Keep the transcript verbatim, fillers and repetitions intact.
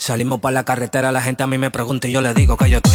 Salimos pa' la carretera, la gente a mí me pregunta y yo le digo que yo estoy